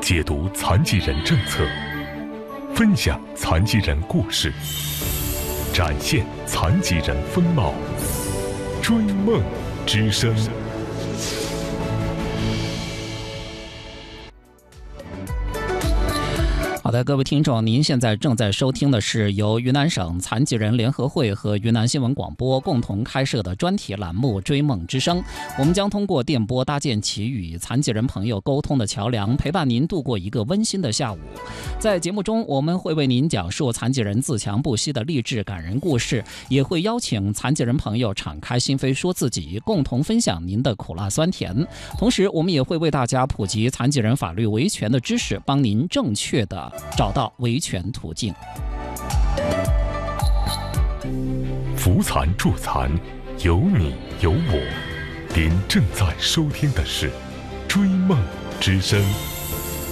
解读残疾人政策，分享残疾人故事，展现残疾人风貌，追梦之声。 好的，各位听众，您现在正在收听的是由云南省残疾人联合会和云南新闻广播共同开设的专题栏目《追梦之声》。我们将通过电波搭建起与残疾人朋友沟通的桥梁，陪伴您度过一个温馨的下午。在节目中，我们会为您讲述残疾人自强不息的励志感人故事，也会邀请残疾人朋友敞开心扉说自己，共同分享您的苦辣酸甜。同时，我们也会为大家普及残疾人法律维权的知识，帮您正确的找到维权途径。 扶残助残，有你有我。您正在收听的是《追梦之声》。